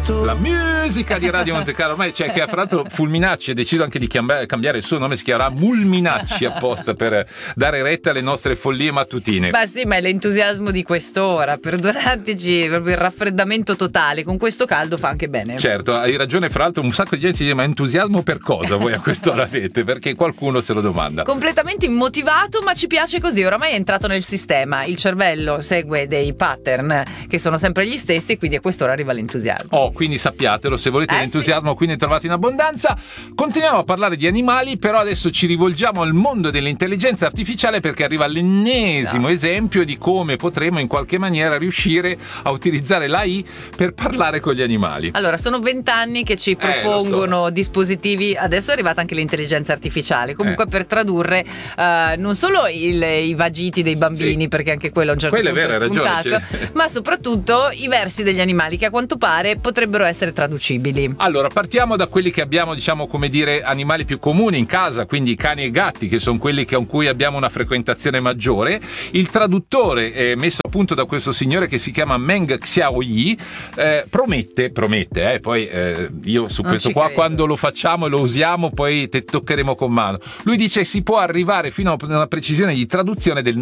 La musica di Radio Monte Carlo, ormai c'è, che fra l'altro Fulminacci ha deciso anche di cambiare il suo nome, si chiamerà Mulminacci apposta per dare retta alle nostre follie mattutine. Ma sì, ma è l'entusiasmo di quest'ora, perdonateci, proprio il raffreddamento totale, con questo caldo fa anche bene. Certo, hai ragione, fra l'altro un sacco di gente si dice: ma entusiasmo per cosa voi a quest'ora avete? Perché qualcuno se lo domanda. Completamente immotivato, ma ci piace così, oramai è entrato nel sistema, il cervello segue dei pattern che sono sempre gli stessi, quindi a quest'ora arriva l'entusiasmo. Oh, quindi sappiatelo, se volete l'entusiasmo, sì. Qui ne trovate in abbondanza. Continuiamo a parlare di animali, però adesso ci rivolgiamo al mondo dell'intelligenza artificiale, perché arriva l'ennesimo esempio di come potremo in qualche maniera riuscire a utilizzare l'AI per parlare con gli animali. Allora, sono 20 anni che ci propongono dispositivi, adesso è arrivata anche l'intelligenza artificiale, comunque per tradurre non solo i vagiti dei bambini, perché anche quello a un certo punto è spuntato, ma soprattutto i versi degli animali che a quanto pare potrebbero essere traducibili. Allora, partiamo da quelli che abbiamo, diciamo, come dire, animali più comuni in casa, quindi cani e gatti, che sono quelli con cui abbiamo una frequentazione maggiore. Il traduttore messo a punto da questo signore che si chiama Meng Xiaoyi promette, poi io su non questo qua credo. Quando lo facciamo e lo usiamo poi te toccheremo con mano. Lui dice si può arrivare fino a una precisione di traduzione del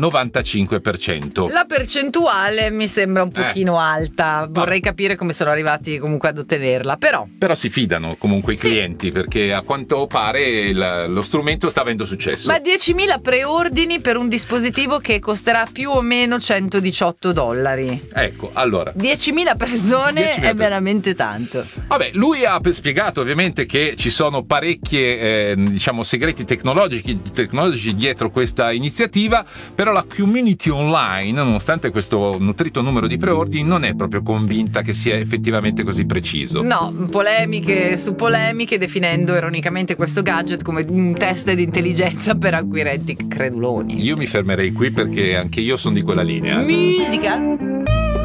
95%. La percentuale mi sembra un pochino alta, vorrei capire come sono arrivati comunque ad ottenerla, però si fidano comunque i clienti, perché a quanto pare lo strumento sta avendo successo. Ma 10.000 preordini per un dispositivo che costerà più o meno $118. Ecco, allora 10.000 persone è veramente tanto. Vabbè, lui ha spiegato ovviamente che ci sono parecchie diciamo segreti tecnologici dietro questa iniziativa, però la community online, nonostante questo nutrito numero di preordini, non è proprio convinta che sia effettivamente così preciso. No, polemiche su polemiche, definendo ironicamente questo gadget come un test di intelligenza per acquirenti creduloni. Io mi fermerei qui, perché anche io sono di quella linea. Musica.